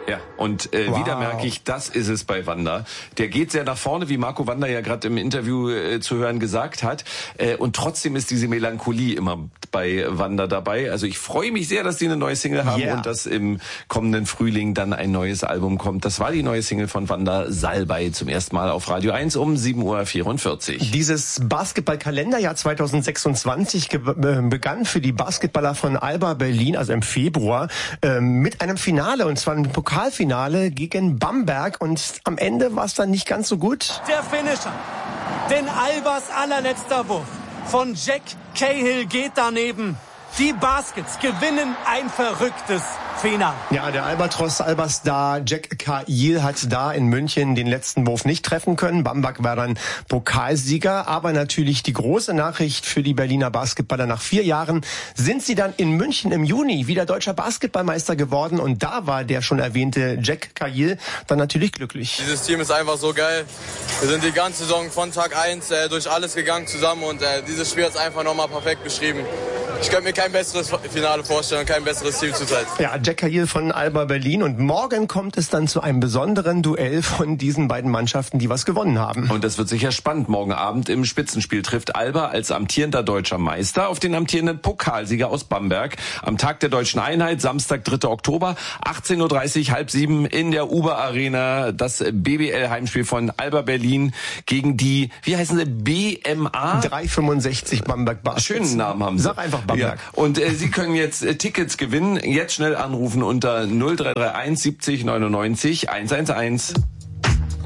Ja, und wieder merke ich, das ist es bei Wanda. Der geht sehr nach vorne, wie Marco Wanda ja gerade im Interview zu hören gesagt hat. Und trotzdem ist diese Melancholie immer bei Wanda dabei. Also ich freue mich sehr, dass die eine neue Single haben und dass im kommenden Frühling dann ein neues Album kommt. Das war die neue Single von Wanda, Salbei, zum ersten Mal auf Radio 1 um 7:44 Uhr. Dieses Basketball-Kalenderjahr 2026 begann für die Basketballer von Alba Berlin, also im Februar, mit einem Finale, und zwar ein Pokalfinale gegen Bamberg, und am Ende war es dann nicht ganz so gut. Der Finisher, denn Albas allerletzter Wurf von Jack Cahill geht daneben. Die Baskets gewinnen ein verrücktes Finale. Ja, der Alba-Star Jack Cahill hat da in München den letzten Wurf nicht treffen können. Bamberg war dann Pokalsieger. Aber natürlich die große Nachricht für die Berliner Basketballer: Nach 4 Jahren sind sie dann in München im Juni wieder deutscher Basketballmeister geworden. Und da war der schon erwähnte Jack Cahill dann natürlich glücklich. Dieses Team ist einfach so geil. Wir sind die ganze Saison von Tag 1 durch alles gegangen zusammen. Und dieses Spiel ist einfach nochmal perfekt beschrieben. Ich könnte mir kein besseres Finale vorstellen, kein besseres Team zurzeit. Ja, Jack Cahill von Alba Berlin. Und morgen kommt es dann zu einem besonderen Duell von diesen beiden Mannschaften, die was gewonnen haben. Und das wird sicher spannend. Morgen Abend im Spitzenspiel trifft Alba als amtierender deutscher Meister auf den amtierenden Pokalsieger aus Bamberg. Am Tag der Deutschen Einheit, Samstag, 3. Oktober, 18:30 Uhr, 6:30 in der Uber Arena. Das BBL-Heimspiel von Alba Berlin gegen die, wie heißen sie, BMA? 365 Bamberg Baskets. Schönen Namen haben sie. Sag einfach Bamberg. Ja. Und Sie können jetzt Tickets gewinnen. Jetzt schnell anrufen unter 0331 70 99 111.